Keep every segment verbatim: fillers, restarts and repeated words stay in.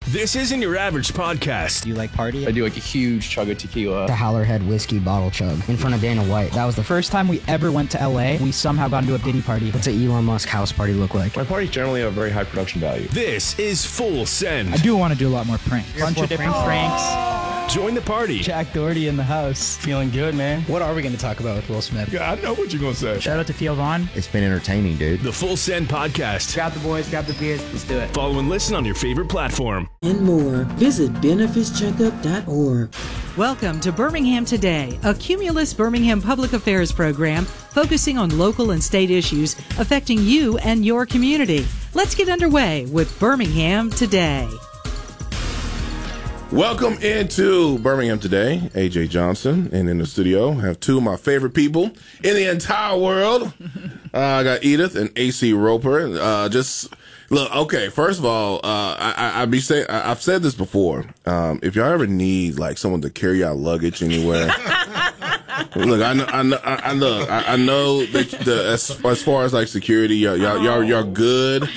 This isn't your average podcast. Do you like party? I do like a huge chug of tequila. The Howlerhead whiskey bottle chug in front of Dana White. That was the first time we ever went to L A. We somehow got into a Diddy party. What's an Elon Musk house party look like? My parties generally have very high production value. This is Full Send. I do want to do a lot more pranks. A bunch of different pranks. pranks. Join the party. Jack Doherty in the house. Feeling good, man. What are we going to talk about with Will Smith? Yeah, I know what you're going to say. Shout out to Theo Vaughn. It's been entertaining, dude. The Full Send podcast. Grab the boys, grab the beers. Let's do it. Follow and listen on your favorite platform. And more. Visit benefits checkup dot org. Welcome to Birmingham Today, a Cumulus Birmingham public affairs program focusing on local and state issues affecting you and your community. Let's get underway with Birmingham Today. Welcome into Birmingham Today. A J Johnson, and in the studio I have two of my favorite people in the entire world. Uh, I got Edith and A C Roper. Uh, just look, okay. First of all, uh, I, I, I be say I, I've said this before. Um, if y'all ever need like someone to carry out luggage anywhere, look, I know, I know, I look, I, I know that the as, as far as like security, y'all, y'all, y'all, y'all good.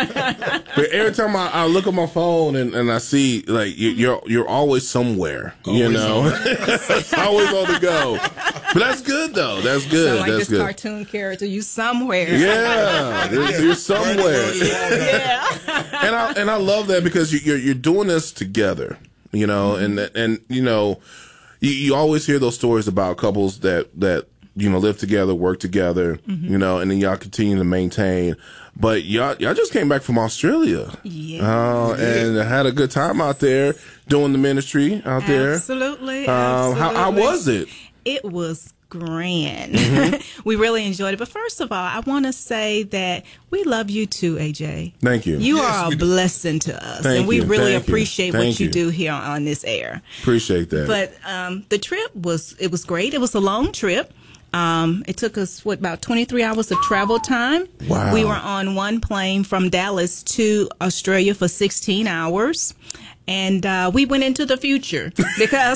But every time I, I look at my phone and, and I see like you, you're you're always somewhere, always you know, it's always on the go. But that's good though. That's good. Sound like that's this good. Cartoon character, you somewhere. Yeah, you're, you're somewhere. Yeah, and I and I love that because you, you're you're doing this together, you know, mm-hmm. and and you know, you, you always hear those stories about couples that that you know live together, work together, mm-hmm. you know, and then y'all continue to maintain. But y'all, y'all just came back from Australia, yeah, uh, and had a good time out there doing the ministry out there. Absolutely. Um, absolutely. How, how was it? It was grand. Mm-hmm. We really enjoyed it. But first of all, I want to say that we love you too, A J. Thank you. You yes, are a blessing to us, Thank and we you. really Thank appreciate you. what Thank you, you do here on this air. Appreciate that. But um, the trip was it was great. It was a long trip. Um, it took us, what, about twenty-three hours of travel time. Wow. We were on one plane from Dallas to Australia for sixteen hours. And uh, we went into the future because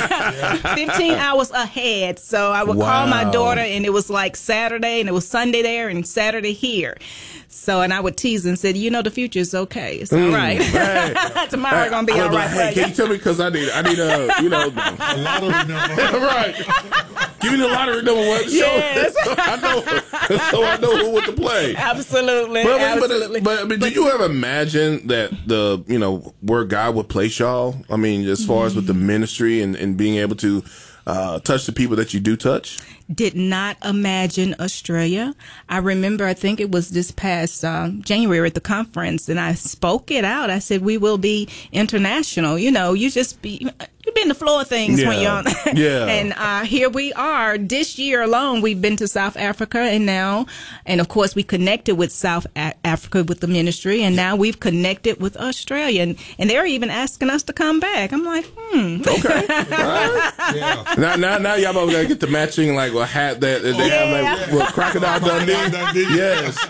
fifteen hours ahead. So I would wow. call my daughter, and it was like Saturday, and it was Sunday there and Saturday here. So, and I would tease and said, you know, the future is okay. It's mm, all right. right. Tomorrow hey, going to be all right. Hey, can you tell me, because I need, I need a, you know, a lottery number. Right. Give me the lottery number one. Yes. So, so I know, so I know who to play. Absolutely. But, Absolutely. But, but, but, but did you ever imagine that the, you know, where God would place y'all? I mean, as far as with the ministry and, and being able to uh, touch the people that you do touch? Did not imagine Australia. I remember, I think it was this past uh, January at the conference, and I spoke it out. I said, we will be international. You know, you just be, you've been the floor of things yeah. when you're, yeah. and uh, here we are. This year alone, we've been to South Africa, and now, and of course, we connected with South A- Africa with the ministry, and now we've connected with Australia, and, and they're even asking us to come back. I'm like, hmm. Okay. Right. Yeah. Now, now, now y'all both gotta get the matching, like, a hat that, that they yeah. have, like, well, Crocodile Dundee. Yes.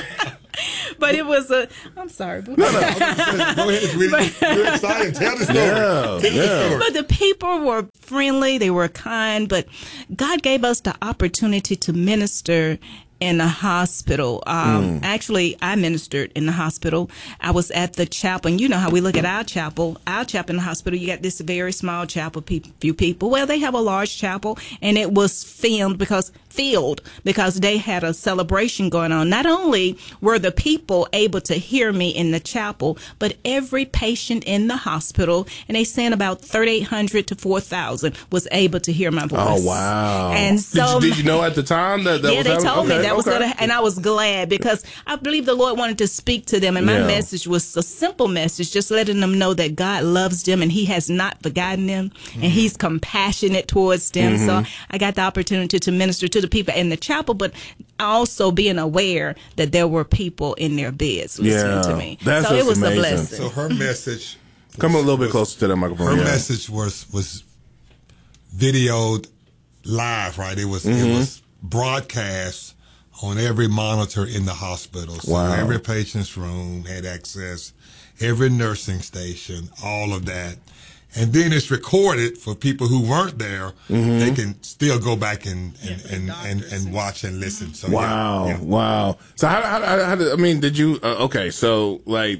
But it was a. I'm sorry. No, no. Go ahead. It's really, you're excited. Tell the story. Yeah, Tell yeah. the story. But the people were friendly. They were kind. But God gave us the opportunity to minister in a hospital. Um, mm. Actually, I ministered in the hospital. I was at the chapel, and you know how we look at our chapel. Our chapel in the hospital, you got this very small chapel, pe- few people. Well, they have a large chapel, and it was filmed because filled because they had a celebration going on. Not only were the people able to hear me in the chapel, but every patient in the hospital, and they sent about thirty-eight hundred to four thousand, was able to hear my voice. Oh, wow. And so, did you, did you know at the time that that yeah, was they happening? told me okay, that was okay. going to, and I was glad because I believe the Lord wanted to speak to them, and my Yeah. message was a simple message, just letting them know that God loves them and He has not forgotten them, mm-hmm. and He's compassionate towards them. Mm-hmm. So I got the opportunity to minister to the people in the chapel, but also being aware that there were people in their beds listening yeah, to me. That's so it was amazing. a blessing. So her message. Come a little bit was, closer to that microphone. Her yeah. message was was videoed live, right? It was mm-hmm. it was broadcast on every monitor in the hospital. So wow. every patient's room had access, every nursing station, all of that. And then it's recorded for people who weren't there. Mm-hmm. They can still go back and and, yeah, and, and, and watch and listen. So wow, yeah, yeah. wow. So how, how, how, how did, I mean, did you? Uh, okay, so like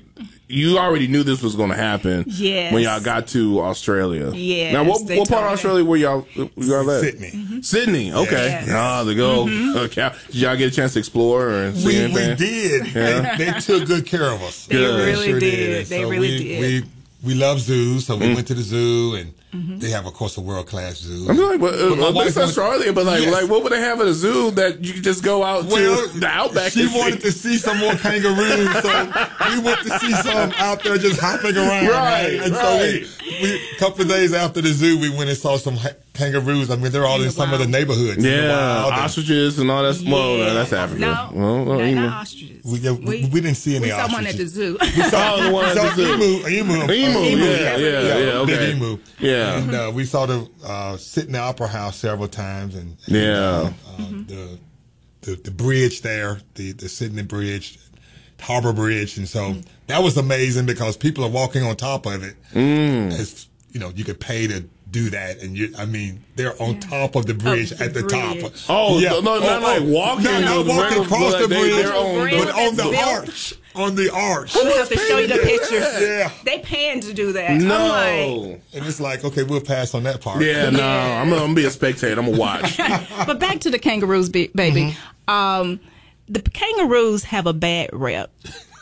you already knew this was going to happen. Yes. When y'all got to Australia. Yes, Now, what, they what part of told me. Australia were y'all, y'all at? Sydney. Mm-hmm. Sydney. Okay. Yes. Ah, to go. Mm-hmm. Okay. Did y'all get a chance to explore or see We, anything? we did. Yeah. They, they took good care of us. They Good. really sure did. And They so really we, did. We, we love zoos, so we Mm. went to the zoo, and Mm-hmm. they have, of course, a world-class zoo. I'm like, well, But my uh, wife it's wanted- Australia, but like, Yes. like, what would they have at a zoo that you could just go out Well, to the outback? she and see? wanted to see some more kangaroos, so we went to see some out there just hopping around. Right, And right. so we, we, a couple of days after the zoo, we went and saw some ha- kangaroos. I mean, they're all in, In the some of the wild. neighborhoods. in the Yeah, wild. And ostrich and all that. Well, Yeah. no, that's Africa. No, well, well, no, you know. not ostriches. We, yeah, we, we didn't see any We saw one at the ostriches. zoo. Oh, the one We at saw the zoo. emu, emu, Emu, uh, yeah, yeah, yeah, big okay. emu. Yeah. And uh, we saw the uh, sit in the opera house several times, and, and Yeah. uh, uh, the, the the bridge there, the the Sydney Bridge, Harbor Bridge, and so that was amazing because people are walking on top of it. Mm. As you know, you could pay to do that, and you, I mean, they're on top of the bridge the at the bridge. top. Oh, no, no, not like walking Not, not on the walking regular- across the but they- bridge, they're on- but on the That's built. arch, on the arch. I'm gonna have to show you the pictures. Yeah. They pan to do that. No. I'm like, And it's like, okay, we'll pass on that part. Yeah, no, I'm gonna, I'm gonna be a spectator. I'm gonna watch. but back to the kangaroos, ba- baby. Mm-hmm. Um, the kangaroos have a bad rep.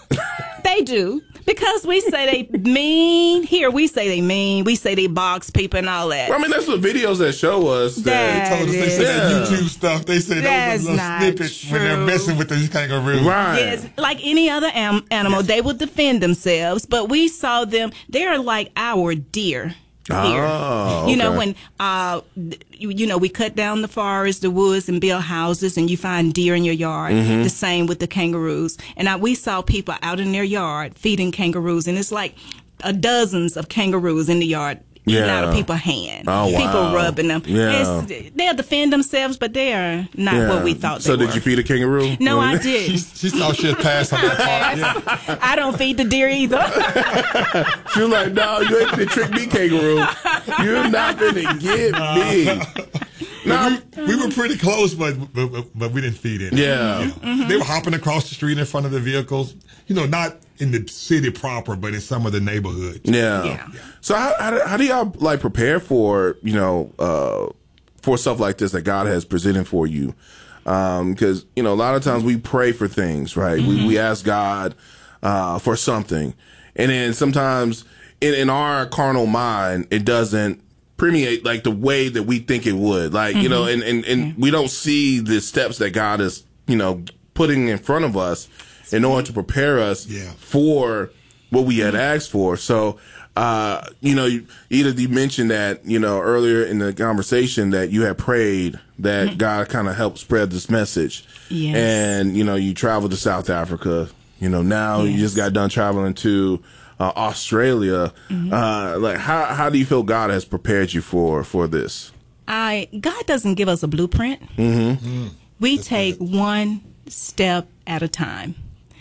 They do. Because we say they mean. Here, we say they mean. We say they box people and all that. Well, I mean, that's what videos that show us. That, That Told us they said Yeah. the YouTube stuff. They said That's those are little not snippets when they're true. messing with these kangaroos. right. Yes, like any other am- animal, they will defend themselves. But we saw them; they're like our deer. Here. Oh, You know, okay. when uh, th- you, you know, we cut down the forest, the woods, and build houses, and you find deer in your yard. Mm-hmm. The same with the kangaroos. And I, we saw people out in their yard feeding kangaroos, and it's like uh, dozens of kangaroos in the yard. eating Yeah. out of people's hand. Oh, wow. People rubbing them. Yeah. It's, they'll defend themselves, but they are not Yeah. what we thought So they did were. you feed a kangaroo? No, I She, did. she thought she had passed on that part. Yeah. I don't feed the deer either. She was like, no, you ain't finna trick me, kangaroo. You're not finna get me. No. We, we were pretty close, but, but but we didn't feed in. Yeah. You know, They were hopping across the street in front of the vehicles. You know, not in the city proper, but in some of the neighborhoods. Yeah. Yeah. So how, how, do, how do y'all like prepare for, you know, uh, for stuff like this that God has presented for you? Um, cause, you know, a lot of times we pray for things, right? Mm-hmm. We, we ask God, uh, for something. And then sometimes in, in our carnal mind, it doesn't permeate like the way that we think it would. Like, you know, and, and, and we don't see the steps that God is, you know, putting in front of us in order to prepare us Yeah. for what we had asked for. So, uh, you know, you- Edith, you mentioned that, you know, earlier in the conversation that you had prayed that God kind of helped spread this message. Yes. And, you know, you traveled to South Africa. You know, now you just got done traveling to uh, Australia. Uh, like, how, how do you feel God has prepared you for, for this? I God doesn't give us a blueprint. Mm-hmm. We take one step at a time.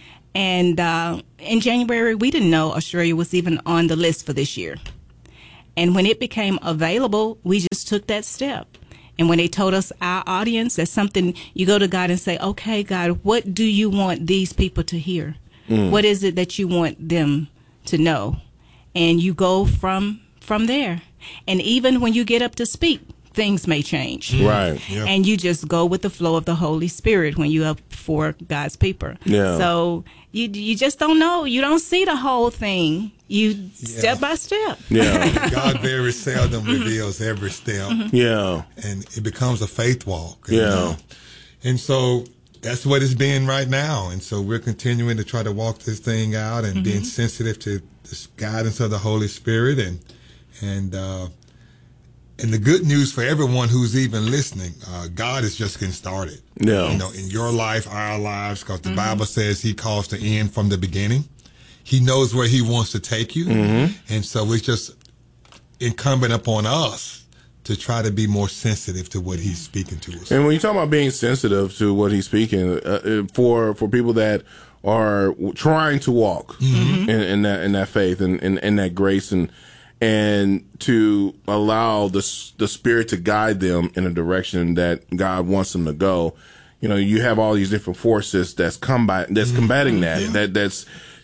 And uh, in January, we didn't know Australia was even on the list for this year. And when it became available, we just took that step. And when they told us our audience, that's something you go to God and say, okay, God, what do you want these people to hear? What is it that you want them to know? And you go from from there. And even when you get up to speak, things may change. Right. Yeah. And you just go with the flow of the Holy Spirit when you're up for God's people. Yeah. So you you just don't know. You don't see the whole thing. You step by step. Yeah. God very seldom reveals every step, Yeah. and it becomes a faith walk. Yeah. And, uh, and so that's what it's been right now. And so we're continuing to try to walk this thing out and being sensitive to the guidance of the Holy Spirit. And and uh, and the good news for everyone who's even listening, uh, God is just getting started. Yeah. You know, in your life, our lives, because the Bible says He calls the end from the beginning. He knows where He wants to take you. And so it's just incumbent upon us to try to be more sensitive to what He's speaking to us. And when you talk about being sensitive to what he's speaking, uh, uh, for for people that are w- trying to walk in, in that in that faith and in, in that grace, and and to allow the s- the Spirit to guide them in a direction that God wants them to go, you know, you have all these different forces that's combat that's combating that that that's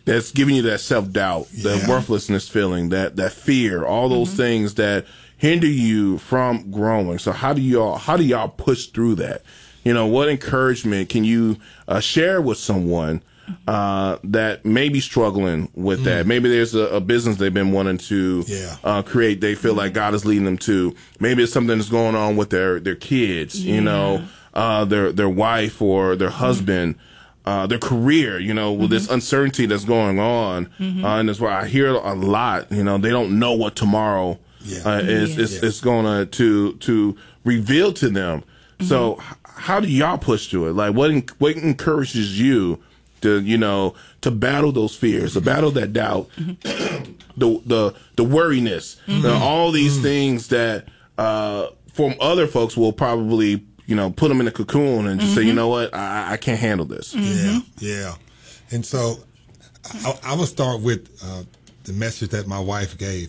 that's giving you that self-doubt, Yeah. that worthlessness feeling, that, that fear, all those mm-hmm. things that hinder you from growing. So how do y'all, how do y'all push through that? You know, what encouragement can you uh, share with someone uh, that may be struggling with mm. that? Maybe there's a, a business they've been wanting to yeah. uh, create. They feel like God is leading them to. Maybe it's something that's going on with their, their kids, yeah. you know, uh, their, their wife or their husband. Mm. Uh, their career, you know, with mm-hmm. this uncertainty that's going on. Mm-hmm. Uh, and that's why I hear a lot, you know, they don't know what tomorrow yeah. uh, is, yeah. is, yeah. is going to, to reveal to them. Mm-hmm. So h- how do y'all push through it? Like what, en- what encourages you to, you know, to battle those fears, to battle that doubt, mm-hmm. the, the, the worriness, mm-hmm. the, all these mm-hmm. things that, uh, from other folks will probably, you know, put them in a cocoon and just mm-hmm. say, you know what, I, I can't handle this. Mm-hmm. Yeah, yeah. And so I, I will start with uh, the message that my wife gave.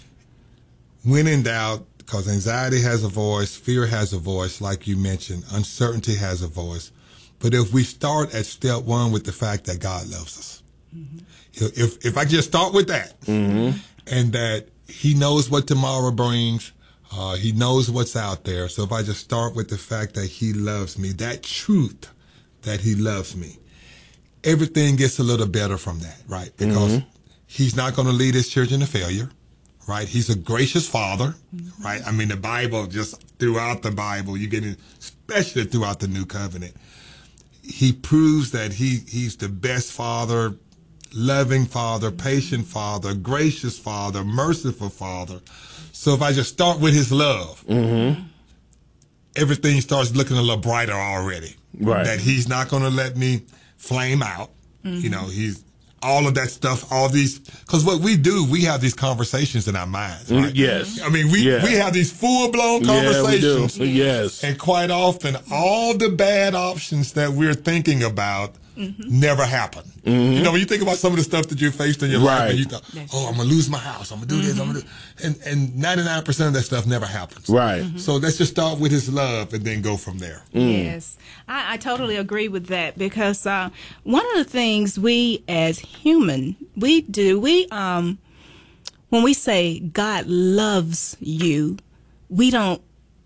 When in doubt, because anxiety has a voice, fear has a voice, like you mentioned, uncertainty has a voice. But if we start at step one with the fact that God loves us, mm-hmm. if if I just start with that, mm-hmm. and that He knows what tomorrow brings, Uh, he knows what's out there. So if I just start with the fact that He loves me, that truth that He loves me, everything gets a little better from that, right? Because mm-hmm. He's not going to lead His children to failure, right? He's a gracious Father, mm-hmm. right? I mean, the Bible, just throughout the Bible, you get it, especially throughout the New Covenant, He proves that he He's the best Father, loving Father, patient Father, gracious Father, merciful Father. So if I just start with His love, mm-hmm. everything starts looking a little brighter already. Right. That He's not going to let me flame out. Mm-hmm. You know, He's all of that stuff, all these, because what we do, we have these conversations in our minds, right? Yes. I mean, we, yeah. we have these full-blown conversations. Yeah, we do. Yes. And quite often, all the bad options that we're thinking about mm-hmm. never happen. Mm-hmm. You know, when you think about some of the stuff that you faced in your right. life, and you thought, oh, I'm going to lose my house, I'm going to do mm-hmm. this, I'm going to do, and, and ninety-nine percent of that stuff never happens. Right. Mm-hmm. So let's just start with His love and then go from there. Mm. Yes. I, I totally agree with that because uh, one of the things we as human, we do, we, um, when we say God loves you, we don't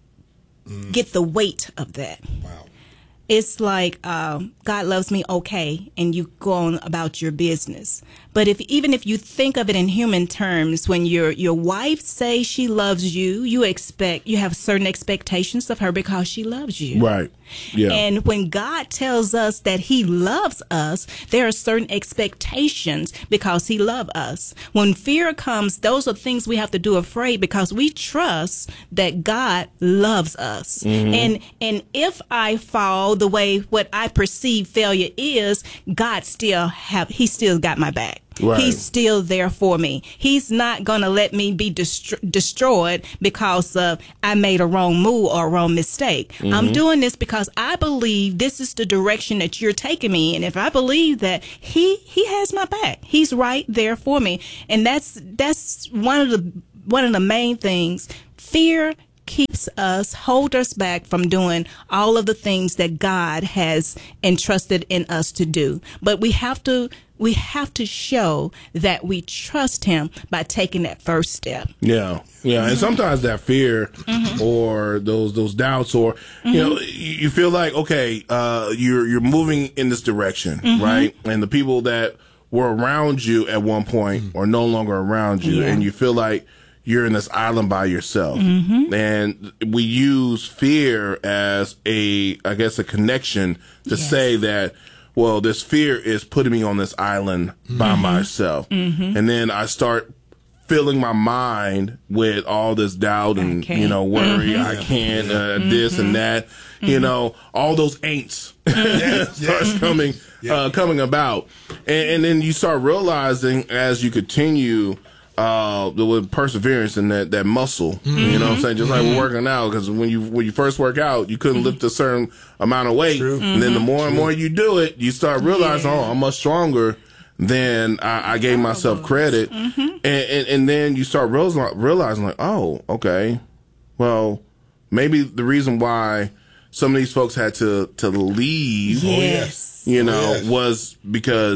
mm. get the weight of that. Wow. It's like um, God loves me, okay, and you go on about your business. But if even if you think of it in human terms, when your your wife says she loves you, you expect you have certain expectations of her because she loves you. Right. Yeah. And when God tells us that He loves us, there are certain expectations because He loves us. When fear comes, those are things we have to do afraid because we trust that God loves us. Mm-hmm. And and if I fall the way what I perceive failure is, God still have He still got my back. Right. He's still there for me. He's not going to let me be dest- destroyed because uh, I made a wrong move or a wrong mistake. Mm-hmm. I'm doing this because I believe this is the direction that you're taking me. And if I believe that he he has my back, He's right there for me. And that's that's one of the one of the main things. Fear keeps us, hold us back from doing all of the things that God has entrusted in us to do. But we have to we have to show that we trust Him by taking that first step. Yeah. Yeah. And sometimes that fear mm-hmm. or those those doubts or mm-hmm. you know, you feel like, okay, uh you're you're moving in this direction, mm-hmm. right? And the people that were around you at one point mm-hmm. are no longer around you, yeah. and you feel like you're in this island by yourself. Mm-hmm. And we use fear as a, I guess, a connection to yes. say that, well, this fear is putting me on this island mm-hmm. by myself. Mm-hmm. And then I start filling my mind with all this doubt and, you know, worry. Mm-hmm. I can't, uh, mm-hmm. this and that, mm-hmm. you know, all those ain'ts starts yes. coming, yeah. uh, coming about. And, and then you start realizing as you continue uh with perseverance and that that muscle, mm-hmm. you know what I'm saying, just like mm-hmm. we're working out, because when you when you first work out you couldn't mm-hmm. lift a certain amount of weight. True. And then the more True. and more you do it, you start realizing, yeah. oh, I'm much stronger than I, I gave myself credit. Mm-hmm. and, and and then you start realizing, realizing like, oh, okay, well, maybe the reason why some of these folks had to to leave, yes. you know, yes. was because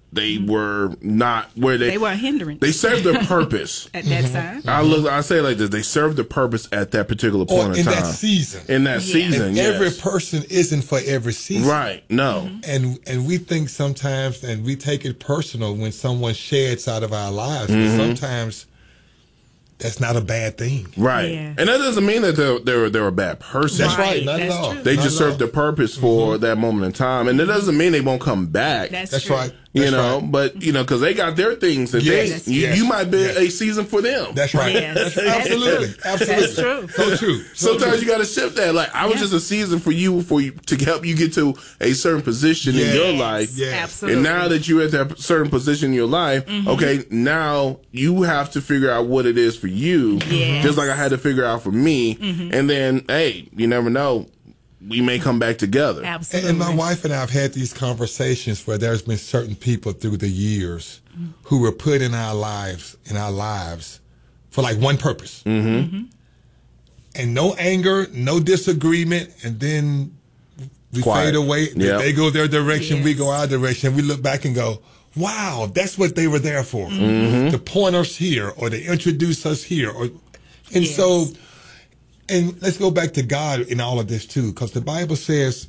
they were not where they They were a hindrance. They served their purpose. At that time. I look. I say it like this: they served the purpose at that particular point Or in in time. that season. In that Yeah. season, And yes. every person isn't for every season. Right? No. And and we think sometimes, and we take it personal when someone sheds out of our lives. Mm-hmm. But sometimes that's not a bad thing. Right. Yeah. And that doesn't mean that they're they're, they're a bad person. That's right. Not That's at all. true. They Not just at all. serve the purpose for that moment in time, and it doesn't mean they won't come back. That's, That's true. right. you That's know, right. but you know, because they got their things, and Yes, they, you, yes, you might be yes. a season for them. That's right. Yes. That's, That's absolutely. true. Absolutely. That's true. So true. So Sometimes true. you got to shift that. Like I was Yeah. just a season for you, for you to help you get to a certain position in Yes. your life. Yes. Absolutely. And now that you're at that certain position in your life, okay, now you have to figure out what it is for you, Yes. just like I had to figure out for me. And then, hey, you never know, we may come back together. And, Absolutely. and my wife and I have had these conversations where there's been certain people through the years who were put in our lives, in our lives, for like one purpose. Mm-hmm. And no anger, no disagreement, and then we Quiet. fade away. They- Yeah. They go their direction, we Yes. go our direction. We look back and go, wow, that's what they were there for. To point us here or to introduce us here. Or, and Yes. so, and let's go back to God in all of this too, because the Bible says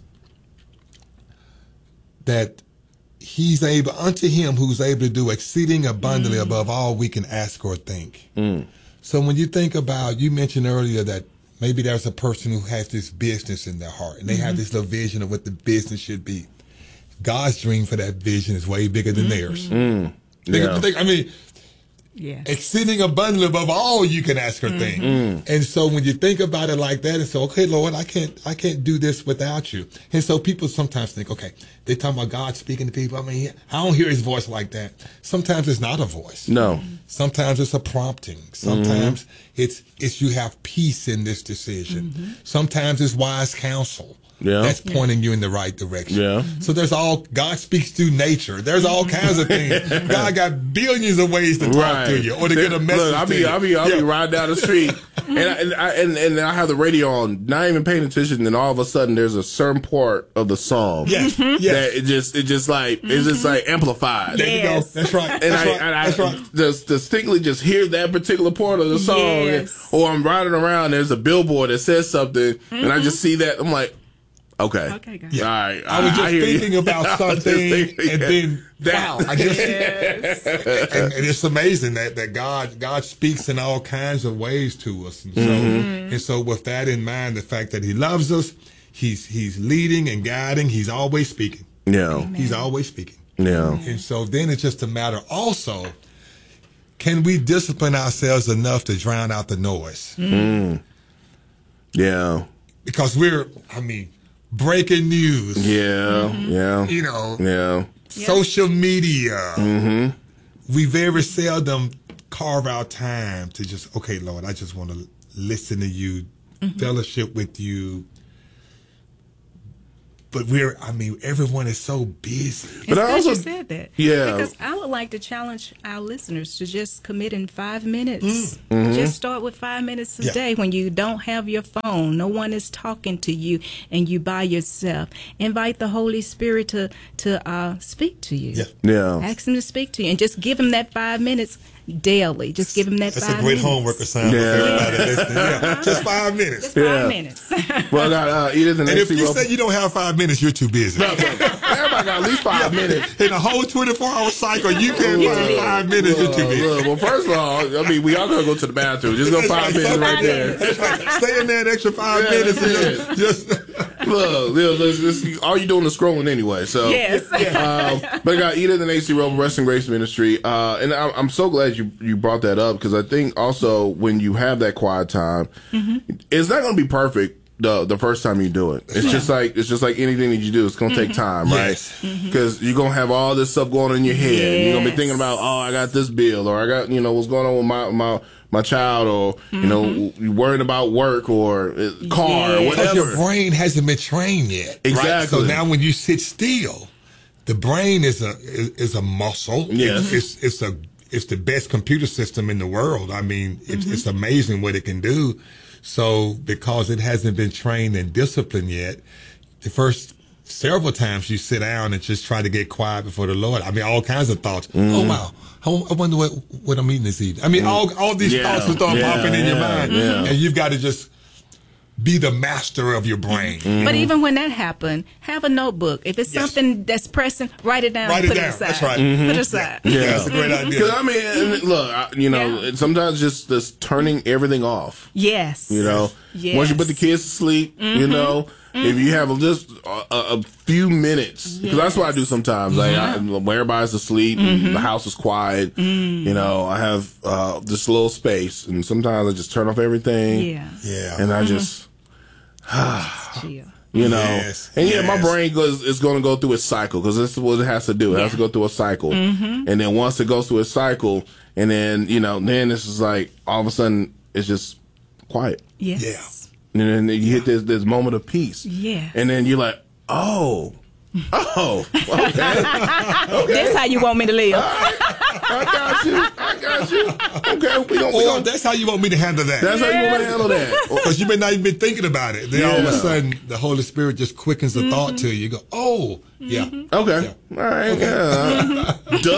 that he's able, unto him who's able to do exceeding abundantly above all we can ask or think. So when you think about, you mentioned earlier that maybe there's a person who has this business in their heart and they have this little vision of what the business should be. God's dream for that vision is way bigger than theirs. Think- Yeah. think- I mean, Yes. exceeding abundantly above all you can ask or think. And so when you think about it like that, it's okay, Lord, I can't, I can't do this without you. And so people sometimes think, okay, they talking about God speaking to people. I mean, I don't hear his voice like that. Sometimes it's not a voice. No. Sometimes it's a prompting. Sometimes it's, it's you have peace in this decision. Sometimes it's wise counsel. Yeah. That's pointing you in the right direction. Yeah. So there's all, God speaks through nature. There's all kinds of things. God got billions of ways to talk Right. to you or to get a message Look, I'll to be, you. I'll be, I'll be Yeah. riding down the street, and I, and, I, and and I have the radio on, not even paying attention, and all of a sudden there's a certain part of the song. Yes, yes. That it just, it just like, it's just like amplified. There you go. Yes. That's right. And That's I, right. and I That's right. just distinctly just hear that particular part of the song, Yes. or I'm riding around, there's a billboard that says something, and I just see that, I'm like, okay. Okay, guys. Yeah. All right. I was just hear you. thinking about I was just something, thinking, and yeah. then That- wow, I just Yes. and, and it's amazing that, that God God speaks in all kinds of ways to us, and so Mm-hmm. and so with that in mind, the fact that He loves us, He's He's leading and guiding, He's always speaking, Yeah. He's always speaking, Yeah. and so then it's just a matter also. Can we discipline ourselves enough to drown out the noise? Yeah. Because we're, I mean, breaking news. Yeah. Yeah. You know, Yeah. social media. We very seldom carve out time to just, okay, Lord, I just want to listen to you, fellowship with you. But we're, I mean, everyone is so busy. But It's I good also- you said that. Yeah. Because I would like to challenge our listeners to just commit in five minutes. Mm-hmm. Just start with five minutes a Yeah. day when you don't have your phone, no one is talking to you, and you by yourself. Invite the Holy Spirit to to uh, speak to you. Yeah. Yeah. Ask him to speak to you, and just give him that five minutes daily. Just give him that That's five a great minutes. homework assignment Yeah. for everybody listening. Yeah. Just five minutes. Just five Yeah. minutes. Well, I got uh, Edith and And if Nancy you Roper- say you don't have five minutes, you're too busy. Everybody got at least five minutes. In a whole twenty-four hour cycle, you can't find five minutes, you're too Look, busy. look, well, first of all, I mean, we all gotta go to the bathroom. Just go That's five right. minutes Five right there. That's right. Stay in there an extra five Yeah, minutes. And that's just, just Look, look, look, this- all you doing is scrolling anyway. So, Yes. um, but I got Edith and A C Roper, Wrestling Grace Ministry, uh, and I'm, I'm so glad you you brought that up because I think also when you have that quiet time, it's not going to be perfect the the first time you do it. It's just like it's just like anything that you do. It's going to take time, Yes. right? Because you're going to have all this stuff going on in your head. You're going to be Yes. thinking about, oh, I got this bill, or I got you know what's going on with my my. my child, or you know, you worried about work or uh, car, or Yeah. because your whatever. brain hasn't been trained yet. Right? Exactly. So now when you sit still, the brain is a is, is a muscle. Yes. It's, it's it's a it's the best computer system in the world. I mean, it's it's amazing what it can do. So because it hasn't been trained and disciplined yet, the first several times you sit down and just try to get quiet before the Lord. I mean, all kinds of thoughts. Mm. Oh, wow. I wonder what, what I'm eating this evening. I mean, mm. all all these yeah. thoughts will start yeah, popping in yeah, your mind. Yeah. And you've got to just be the master of your brain. Mm. But even when that happened, have a notebook. If it's yes. something that's pressing, write it down. Write it put down. It aside. That's right. Mm-hmm. Put it aside. Yeah, yeah. That's a great idea. Because, I mean, look, I, you know, yeah. sometimes just, just turning everything off. Yes. You know, yes. once you put the kids to sleep, mm-hmm. you know, mm-hmm. if you have just a, a few minutes, because yes. that's what I do sometimes. Like, yeah. I, when everybody's asleep, mm-hmm. the house is quiet, mm-hmm. you know, I have uh, this little space, and sometimes I just turn off everything. Yeah. Yeah. And I mm-hmm. just, you know, yes. and yeah, yes. my brain goes is going to go through its cycle because this is what it has to do. It yeah. has to go through a cycle, mm-hmm. and then once it goes through a cycle, and then you know, then it's just like all of a sudden it's just quiet. Yes. Yeah, and then you hit this this moment of peace. Yeah, and then you're like, oh, oh, okay, okay. That's how you want me to live. All right. I got you. I got you. Okay, we don't. Or we that's how you want me to handle that. That's yeah. how you want me to handle that. Because you may not even be thinking about it. Then yeah. all of a sudden, the Holy Spirit just quickens the mm-hmm. thought to you. You go, oh, yeah. Mm-hmm. Okay. Yeah. All right. Okay. Yeah.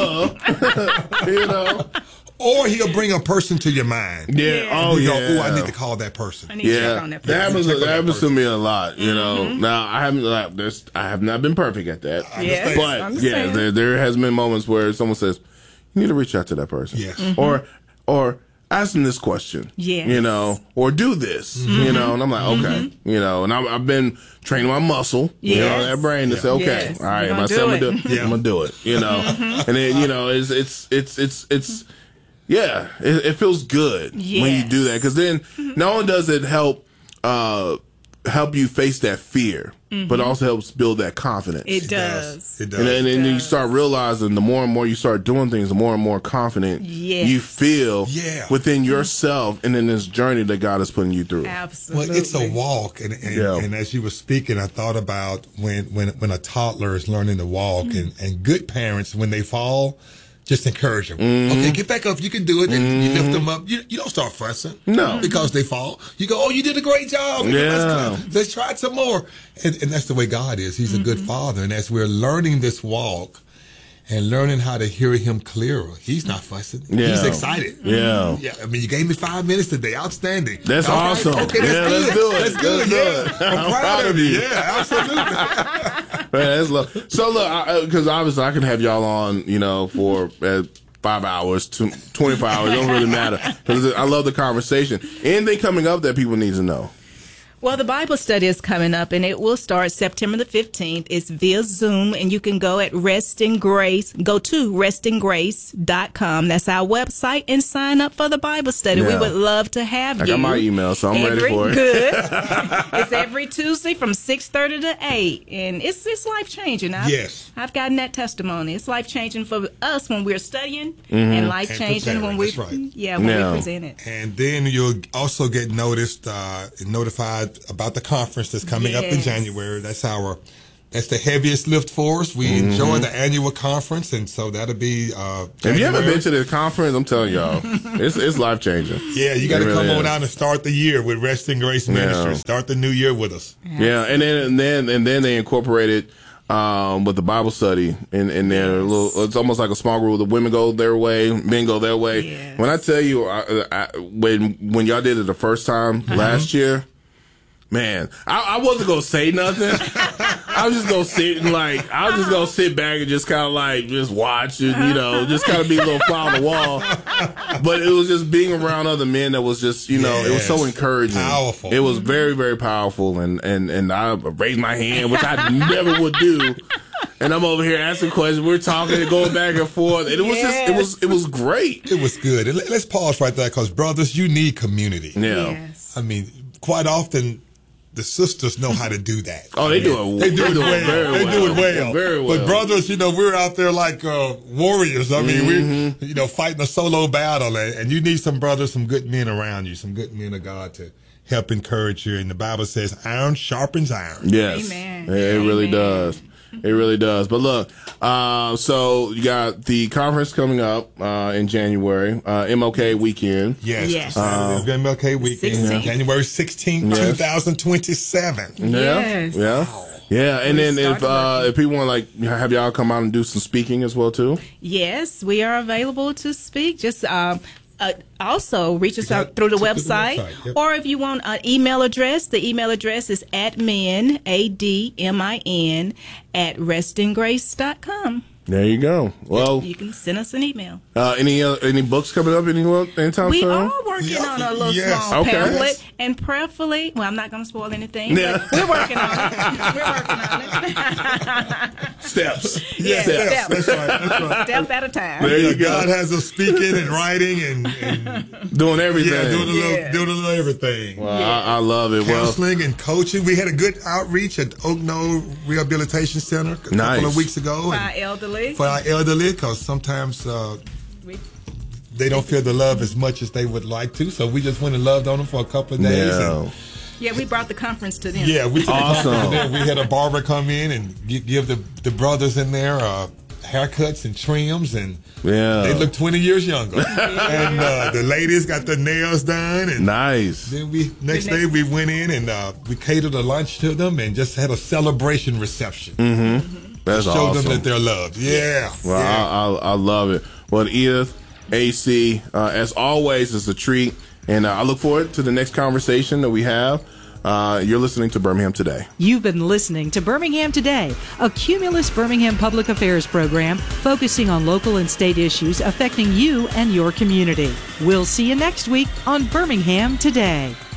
Duh. You know. Or he'll bring a person to your mind. Yeah. yeah. Oh, you yeah. go, oh, I need to call that person. I need yeah. to check on that person. That happens, yeah, that happens to me a lot, you know. Mm-hmm. Now, I haven't, like, there's, I have not been perfect at that. Yes. But, yeah, there, there has been moments where someone says, you need to reach out to that person. Yes. Mm-hmm. Or, or ask them this question. Yes. You know, or do this, mm-hmm. you know. And I'm like, okay. Mm-hmm. You know, and I've, I've been training my muscle, yes. you know, that brain to yeah. say, okay, yes. all right, You're my gonna son, do I'm it. gonna do, Yeah. I'm gonna do it, you know. Mm-hmm. And then, you know, it's, it's, it's, it's, it's, yeah, it, it feels good yes. when you do that. Because then not only does it help uh, help you face that fear, mm-hmm. but also helps build that confidence. It, It does. does. It does. And then, and then you does. start realizing the more and more you start doing things, the more and more confident Yes. you feel Yeah. within yourself and in this journey that God is putting you through. Absolutely. Well, it's a walk, and and, Yeah. and as you were speaking, I thought about when when when a toddler is learning to walk, Mm-hmm. and and good parents, when they fall, just encourage them. Mm-hmm. Okay, get back up. You can do it. And you lift them up. You, you don't start fussing. No. Because they fall. You go, oh, you did a great job. Yeah. Let's, let's try it some more. And, and that's the way God is. He's mm-hmm. a good father. And as we're learning this walk and learning how to hear him clearer, he's not fussing. Yeah. He's excited. Yeah. Yeah. I mean, you gave me five minutes today. Outstanding. That's All right. awesome. Okay, that's Yeah, good. let's do it. That's good. Let's do yeah. it. I'm, proud, of you. Yeah, absolutely. Man, that's lo- so look, because obviously I can have y'all on, you know, for uh, five hours, to twenty-four hours. It don't really matter because I love the conversation. Anything coming up that people need to know? Well, the Bible study is coming up, and it will start September the fifteenth. It's via Zoom, and you can go at Rest in Grace. Go to rest in grace dot com. That's our website, and sign up for the Bible study. Yeah. We would love to have I you. got my email, so I'm every, ready for it. Good. It's every Tuesday from six thirty to eight, and it's it's life changing. Yes. I've gotten that testimony. It's life changing for us when we're studying, Mm-hmm. and life changing And when we preparing. That's right. yeah when Yeah. we present it. And then you'll also get noticed, uh, notified about the conference that's coming up in Yes. January. That's our, that's the heaviest lift for us. We Mm-hmm. enjoy the annual conference, and so that'll be. Uh, If you haven't January. been to this conference, I'm telling y'all, it's it's life changing. Yeah, you got to It come really on is. out and start the year with Rest in Grace Ministry. Start the new year with us. Yeah, and then and then and then they incorporated um, with the Bible study in in there. A little, it's almost like a small group. The women go their way, men go their way. Yes. When I tell you, I, I, when when y'all did it the first time Uh-huh. last year, man, I, I wasn't gonna say nothing. I was just gonna sit and like I was just gonna sit back and just kind of like just watch and you know just kind of be a little fly on the wall. But it was just being around other men that was just you know it was so Yes. encouraging. Powerful. It was very very powerful and and and I raised my hand, which I never would do. And I'm over here asking questions. We're talking and going back and forth. And it was just it was it was great. It was good. And let- let's pause right there, because brothers, you need community. Yeah. Yes. I mean, quite often the sisters know how to do that. Oh, they do it. They do it they well. very They do it well. Very well. But brothers, you know, we're out there like uh, warriors. I mean, Mm-hmm. we're, you know, fighting a solo battle. And, and you need some brothers, some good men around you, some good men of God to help encourage you. And the Bible says iron sharpens iron. Yes. Amen. It really Amen. does. It really does. But look, uh, so you got the conference coming up uh, in January, uh, M L K weekend. Yes. Yes. Uh, M L K weekend, sixteenth. January sixteenth, Yes. twenty twenty-seven. Yeah, Yes. yeah, yeah. And We then if started uh, working. if people want like have y'all come out and do some speaking as well too. Yes, we are available to speak. Just um, uh, also reach us You out got through the to the website, website, yep. or if you want an email address, the email address is admin, A D M I N, at restinggrace dot com. There you go. Well, You can send us an email. uh, any uh, any books coming up any anytime We soon? are working Yes. on a little Yes. small Okay. pamphlet, and prayerfully, well, I'm not going to spoil anything, Yeah. but we're working on it. We're working on it. Steps. Yes, Steps. step. That's right. That's right. Step at a time. There you Yeah, go. God has us speaking and writing and, and Doing everything. yeah, doing a little, Yes. doing a little everything. Well, I, I love it. Well, Counseling and coaching. We had a good outreach at Oak Knoll Rehabilitation Center a couple Nice. of weeks ago. For and our elderly. for our elderly, because sometimes uh, We- they don't feel the love as much as they would like to. So we just went and loved on them for a couple of days. no. And Yeah, we brought the conference to them. yeah, we took Awesome. awesome. There. We had a barber come in and gi- give the the brothers in there uh, haircuts and trims, and Yeah. they look twenty years younger. And uh, the ladies got their nails done, and Nice. then we next The day next- we went in and uh, we catered a lunch to them and just had a celebration reception. That's Show awesome. them that they're loved. Yeah. Well, yeah. I, I, I love it. Well, Edith, A C, uh, as always, it's a treat. And uh, I look forward to the next conversation that we have. Uh, you're listening to Birmingham Today. You've been listening to Birmingham Today, a Cumulus Birmingham public affairs program focusing on local and state issues affecting you and your community. We'll see you next week on Birmingham Today.